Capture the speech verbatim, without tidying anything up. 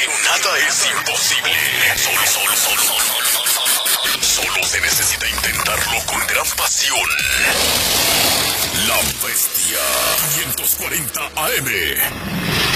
porque nada es imposible. Solo, solo, solo, solo, solo, solo, solo se necesita intentarlo con gran pasión. La Bestia quinientos cuarenta A M.